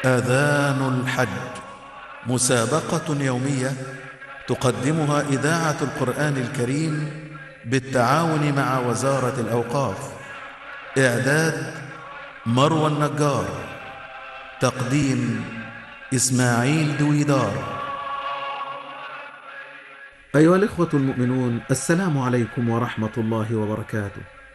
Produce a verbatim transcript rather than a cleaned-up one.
آذان الحج، مسابقة يومية تقدمها إذاعة القرآن الكريم بالتعاون مع وزارة الأوقاف. إعداد مروى النجار، تقديم إسماعيل دويدار. أيها الإخوة المؤمنون، السلام عليكم ورحمة الله وبركاته.